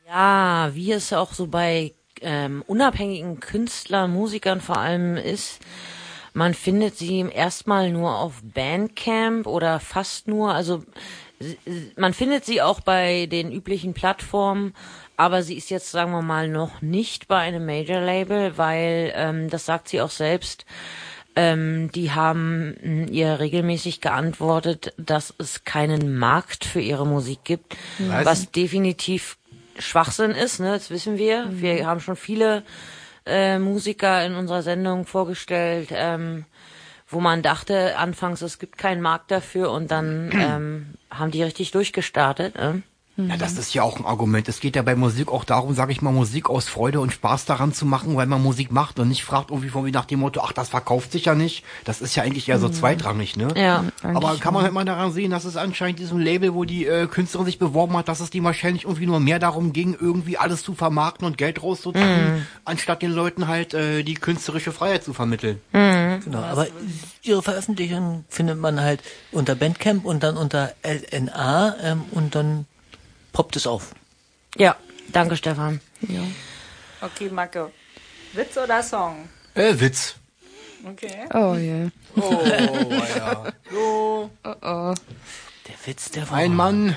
Ja, wie es auch so bei unabhängigen Künstlern, Musikern vor allem ist, man findet sie erstmal nur auf Bandcamp oder fast nur, also man findet sie auch bei den üblichen Plattformen, aber sie ist jetzt, sagen wir mal, noch nicht bei einem Major-Label, weil, das sagt sie auch selbst, die haben ihr regelmäßig geantwortet, dass es keinen Markt für ihre Musik gibt, was definitiv Schwachsinn ist, ne? Das wissen wir. Wir haben schon viele Musiker in unserer Sendung vorgestellt, wo man dachte anfangs, es gibt keinen Markt dafür und dann haben die richtig durchgestartet. Ja, das ist ja auch ein Argument. Es geht ja bei Musik auch darum, sage ich mal, Musik aus Freude und Spaß daran zu machen, weil man Musik macht und nicht fragt irgendwie von wie nach dem Motto, ach, das verkauft sich ja nicht. Das ist ja eigentlich eher so zweitrangig, ne? Ja. Aber kann man halt mal daran sehen, dass es anscheinend diesem Label, wo die Künstlerin sich beworben hat, dass es die wahrscheinlich irgendwie nur mehr darum ging, irgendwie alles zu vermarkten und Geld rauszuziehen, anstatt den Leuten halt die künstlerische Freiheit zu vermitteln. Genau, aber ihre Veröffentlichungen findet man halt unter Bandcamp und dann unter LNA und dann poppt es auf. Ja, danke Stefan. Ja. Okay, Marco. Witz oder Song? Witz. Okay. Oh je. Oh, ja. So. Oh oh. Der Witz der Woche. Ein Mann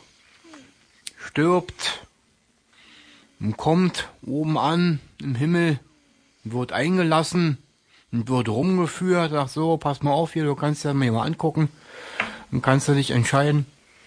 stirbt und kommt oben an im Himmel, wird eingelassen und wird rumgeführt, sagt so, pass mal auf hier, du kannst ja mir mal angucken und kannst du dich entscheiden.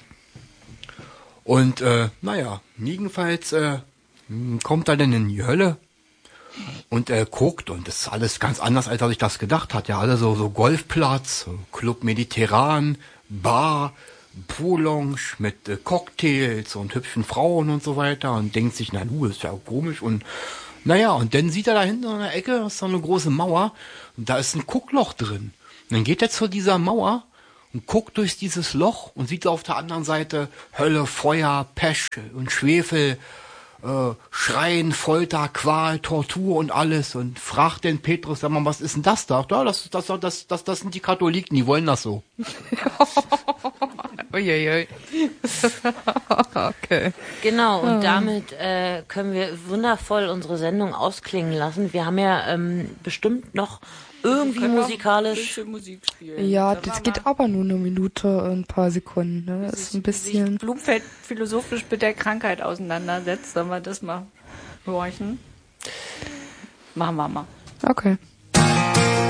Und jedenfalls kommt er dann in die Hölle und guckt und das ist alles ganz anders, als er sich das gedacht hat. Ja, alle so Golfplatz, Club Mediterran, Bar, Poollounge mit Cocktails und hübschen Frauen und so weiter und denkt sich, na du, ist ja komisch und und dann sieht er da hinten in der Ecke, ist so eine große Mauer und da ist ein Guckloch drin. Und dann geht er zu dieser Mauer und guckt durch dieses Loch und sieht auf der anderen Seite Hölle, Feuer, Pech und Schwefel, Schreien, Folter, Qual, Tortur und alles und fragt den Petrus, sag mal, was ist denn das da? Ja, das sind die Katholiken, die wollen das so. Uiuiui. Okay. Genau, und damit können wir wundervoll unsere Sendung ausklingen lassen. Wir haben ja bestimmt noch irgendwie musikalisch. Musik spielen. Ja, das geht aber nur eine Minute und ein paar Sekunden. Ne? Das ist ein bisschen. Blumfeld philosophisch mit der Krankheit auseinandersetzt. Sollen wir das mal horchen? Machen wir mal. Okay.